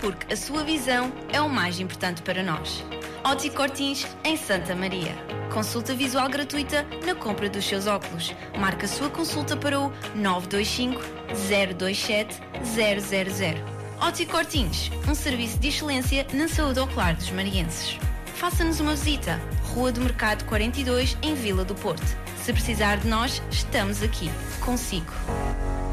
porque a sua visão é o mais importante para nós. Ótico Cortins, em Santa Maria. Consulta visual gratuita na compra dos seus óculos. Marque a sua consulta para o 925 027 000. Ótico Cortins, um serviço de excelência na saúde ocular dos marienses. Faça-nos uma visita. Rua do Mercado 42, em Vila do Porto. Se precisar de nós, estamos aqui. Consigo.